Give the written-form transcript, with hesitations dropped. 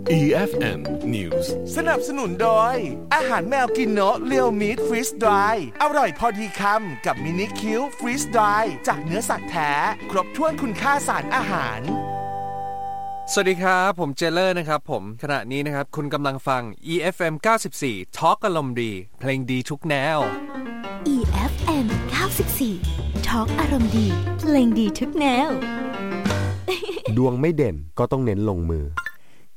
EFM News สนับสนุนโดยอาหารแมวกินโนะเรียวมีทฟรีสดรายอร่อยพอดีคำกับมินิคิวฟรีสดรายจากเนื้อสัตว์แท้ครบถ้วนคุณค่าสารอาหารสวัสดีครับผมเจเลอร์นะครับผมขณะนี้นะครับคุณกำลังฟัง EFM 94 Talk อารมณ์ดีเพลงดีทุกแนว EFM 94 Talk อารมณ์ดีเพลงดีทุกแนวดวงไม่เด่นก็ต้องเน้นลงมือ